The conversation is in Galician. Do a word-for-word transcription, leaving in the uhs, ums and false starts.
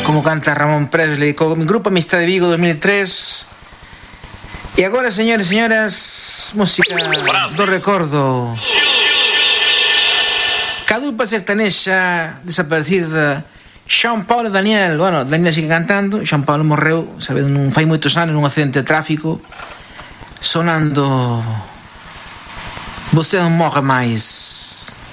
como canta Ramón Presley co Grupo Amistade Vigo dos mil e tres. E agora, señores e señoras, música do recordo. Cadupa sertanexa desaparecida Xan Paulo e Daniel. Bueno, Daniel sigue cantando, Xan Paulo morreu, sabe, non fai moitos anos nun accidente de tráfico, sonando Você non morre máis.